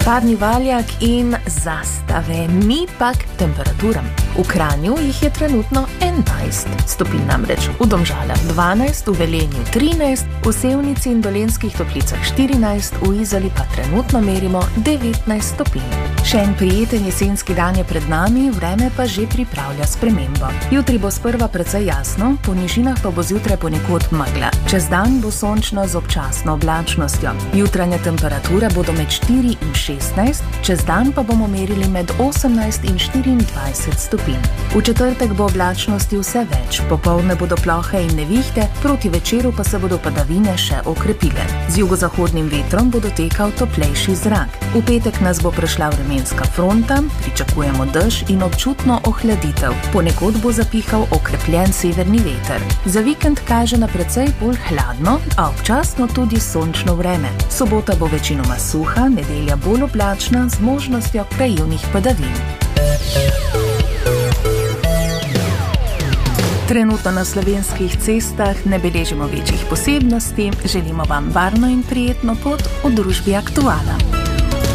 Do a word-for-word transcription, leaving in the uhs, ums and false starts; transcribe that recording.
Parni valjak in zastave, mi pa k temperaturam. V Kranju jih je trenutno enajst stopinj, namreč v Domžalah dvanajst, v Velenju trinajst, v Sevnici in Dolenjskih Toplicah štirinajst, v Izoli pa trenutno merimo devetnajst stopinj. Še en prijeten jesenski dan je pred nami, vreme pa že pripravlja spremembo. Jutri bo sprva precej jasno, po nižinah pa bo zjutraj ponekod megla. Čez dan bo sončno z občasno oblačnostjo. Jutranja temperatura bodo med štiri in šestnajst, čez dan pa bomo merili med osemnajst in štiriindvajset stopinj. V četrtek bo oblačnosti vse več, popoldne bodo plohe in nevihte, proti večeru pa se bodo padavine še okrepile. Z jugozahodnim vetrom bo dotekal toplejši zrak. V petek nas bo prešla vremenska fronta, pričakujemo dež in občutno ohladitev. Ponekod bo zapihal okrepljen severni veter. Za vikend kaže na precej bolj hladno, a občasno tudi sončno vreme. Sobota bo večinoma suha, nedelja bolj oblačna z možnostjo krajevnih padavin. Trenutno na slovenskih cestah ne beležimo večjih posebnosti, želimo vam varno in prijetno pot v družbi Aktuala.